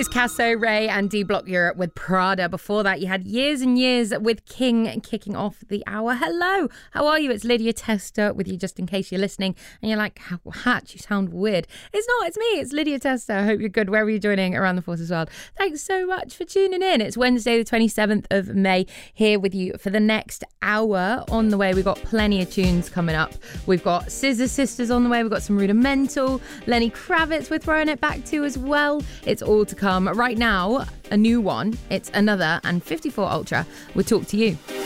Casso, Ray and D-Block Europe with Prada. Before that, you had Years and Years with King kicking off the hour. Hello, how are you? It's Lydia Tester with you, just in case you're listening and you're like, Hatch, you sound weird. It's not, it's me, it's Lydia Tester. I hope you're good wherever you're joining around the Forces World. Thanks so much for tuning in. It's Wednesday the 27th of May, here with you for the next hour. On the way, we've got plenty of tunes coming up. We've got Scissor Sisters on the way, we've got some Rudimental, Lenny Kravitz we're throwing it back to as well. It's all to come. Right now, a new one. It's Another and 54 Ultra will Talk to You.